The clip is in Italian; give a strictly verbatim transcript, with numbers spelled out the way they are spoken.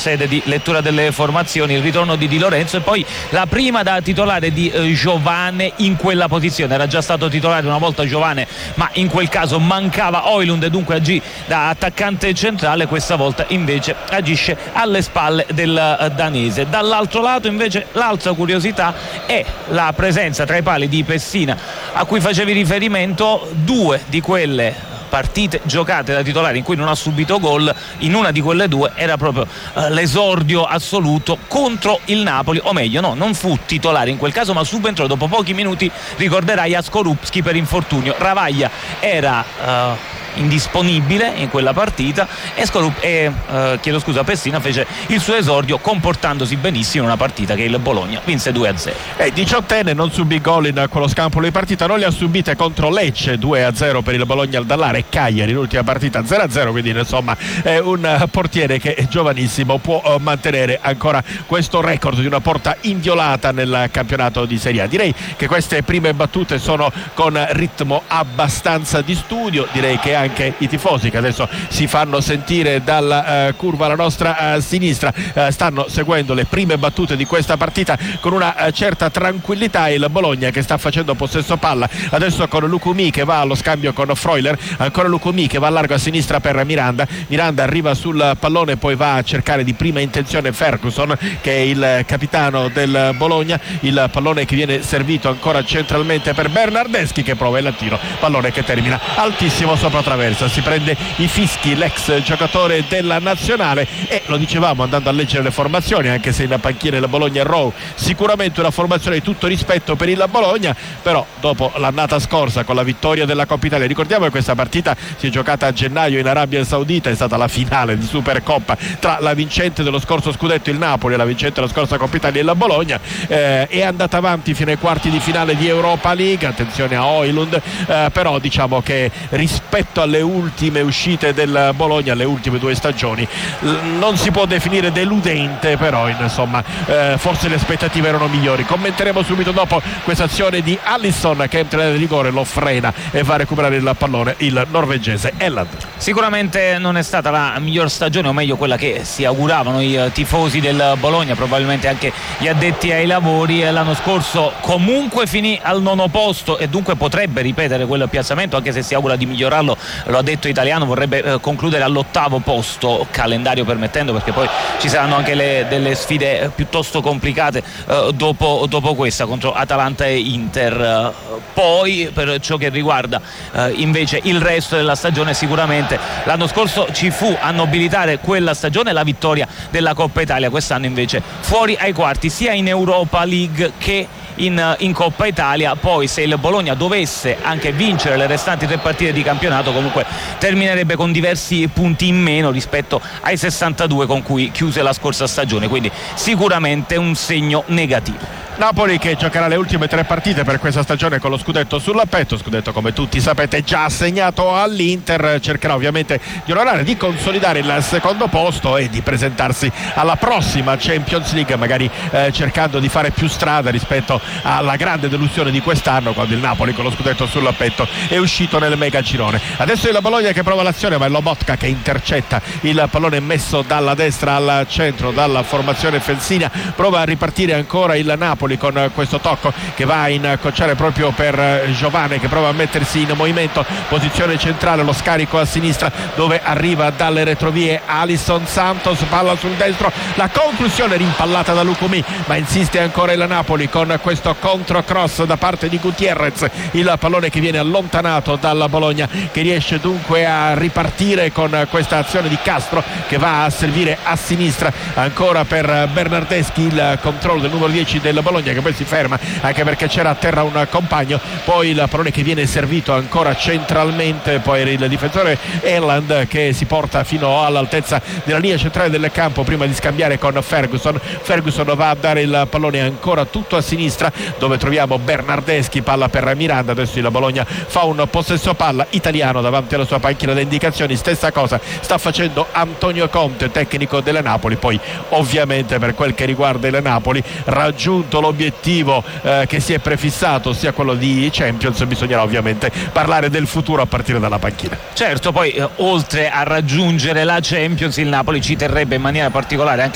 sede di lettura delle formazioni, il ritorno di Di Lorenzo e poi la prima da titolare di eh, Giovane in quella posizione. Era già stato titolare una volta Giovane, ma in quel caso mancava Højlund e dunque agì da attaccante centrale. Questa volta invece agisce alle spalle del eh, danese. Dall'altro lato invece l'altra curiosità è la presenza tra i pali di Pessina a cui facevi riferimento. Due di quelle partite giocate da titolare in cui non ha subito gol, in una di quelle due era proprio eh, l'esordio assoluto contro il Napoli, o meglio no, non fu titolare in quel caso ma subentrò dopo pochi minuti, ricorderai, a Skorupski per infortunio. Ravaglia era eh, indisponibile in quella partita e, Scorup- e eh, chiedo scusa Pessina fece il suo esordio comportandosi benissimo in una partita che il Bologna vinse due a zero. Eh, diciottenne, non subì gol in quello scampolo di partita, non li ha subite contro Lecce due a zero per il Bologna al Dallare e Cagliari l'ultima partita zero a zero, quindi insomma è un portiere che è giovanissimo, può uh, mantenere ancora questo record di una porta inviolata nel campionato di Serie A. Direi che queste prime battute sono con ritmo abbastanza di studio, direi che anche i tifosi che adesso si fanno sentire dalla uh, curva alla nostra uh, sinistra uh, stanno seguendo le prime battute di questa partita con una uh, certa tranquillità. Il Bologna che sta facendo possesso palla adesso con Lukumi che va allo scambio con Freuler, ancora Lukumi che va a largo a sinistra per Miranda. Miranda arriva sul pallone, poi va a cercare di prima intenzione Ferguson che è il capitano del Bologna. Il pallone che viene servito ancora centralmente per Bernardeschi che prova il tiro, pallone che termina altissimo sopra traversa. Si prende i fischi l'ex giocatore della nazionale e lo dicevamo andando a leggere le formazioni, anche se in panchina il Bologna e Rowe sicuramente una formazione di tutto rispetto per il Bologna, però dopo l'annata scorsa con la vittoria della Coppa Italia, ricordiamo che questa partita si è giocata a gennaio in Arabia Saudita, è stata la finale di Supercoppa tra la vincente dello scorso scudetto il Napoli e la vincente della scorsa Coppa Italia il Bologna, eh, è andata avanti fino ai quarti di finale di Europa League, attenzione a Højlund, eh, però diciamo che rispetto alle ultime uscite del Bologna, alle ultime due stagioni, non si può definire deludente, però insomma eh, forse le aspettative erano migliori. Commenteremo subito dopo questa azione di Alisson che entra nel rigore, lo frena e va a recuperare il pallone il norvegese Elland. Sicuramente non è stata la miglior stagione, o meglio quella che si auguravano i tifosi del Bologna, probabilmente anche gli addetti ai lavori. L'anno scorso comunque finì al nono posto e dunque potrebbe ripetere quel piazzamento, anche se si augura di migliorarlo. Lo ha detto Italiano, vorrebbe eh, concludere all'ottavo posto, calendario permettendo, perché poi ci saranno anche le, delle sfide piuttosto complicate eh, dopo, dopo questa contro Atalanta e Inter. Poi per ciò che riguarda eh, invece il resto della stagione, sicuramente l'anno scorso ci fu a nobilitare quella stagione la vittoria della Coppa Italia, quest'anno invece fuori ai quarti sia in Europa League che In, in Coppa Italia. Poi se il Bologna dovesse anche vincere le restanti tre partite di campionato, comunque terminerebbe con diversi punti in meno rispetto ai sessantadue con cui chiuse la scorsa stagione, quindi sicuramente un segno negativo. Napoli che giocherà le ultime tre partite per questa stagione con lo scudetto sul petto, scudetto come tutti sapete già assegnato all'Inter, cercherà ovviamente di onorare, di consolidare il secondo posto e di presentarsi alla prossima Champions League, magari eh, cercando di fare più strada rispetto alla grande delusione di quest'anno, quando il Napoli con lo scudetto sul petto è uscito nel mega girone. Adesso è la Bologna che prova l'azione, ma è Lobotka che intercetta il pallone messo dalla destra al centro dalla formazione Felsina, prova a ripartire ancora il Napoli con questo tocco che va a incrociare proprio per Giovane che prova a mettersi in movimento, posizione centrale, lo scarico a sinistra dove arriva dalle retrovie Alisson Santos, palla sul destro, la conclusione rimpallata da Lukumi, ma insiste ancora il Napoli con questo contro cross da parte di Gutierrez, il pallone che viene allontanato dalla Bologna che riesce dunque a ripartire con questa azione di Castro che va a servire a sinistra ancora per Bernardeschi, il controllo del numero dieci del Bologna che poi si ferma anche perché c'era a terra un compagno, poi il pallone che viene servito ancora centralmente, poi il difensore Elland che si porta fino all'altezza della linea centrale del campo prima di scambiare con Ferguson. Ferguson va a dare il pallone ancora tutto a sinistra dove troviamo Bernardeschi, palla per Miranda. Adesso il Bologna fa un possesso palla italiano davanti alla sua panchina di indicazioni, stessa cosa sta facendo Antonio Conte, tecnico della Napoli. Poi ovviamente per quel che riguarda il Napoli, raggiunto l'obiettivo eh, che si è prefissato, ossia quello di Champions, bisognerà ovviamente parlare del futuro a partire dalla panchina. Certo, poi eh, oltre a raggiungere la Champions, il Napoli ci terrebbe in maniera particolare anche